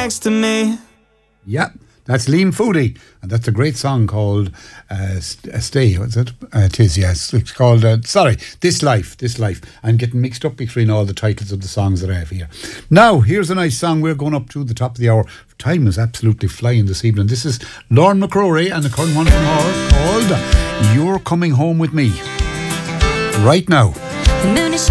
next to me. Yeah, that's Liam Foodie, and that's a great song called Stay, what's it? It is, yes. It's called, This Life. I'm getting mixed up between all the titles of the songs that I have here. Now, here's a nice song. We're going up to the top of the hour. Time is absolutely flying this evening. This is Lorne McCrory and the current one from her called You're Coming Home With Me. Right now. The moon is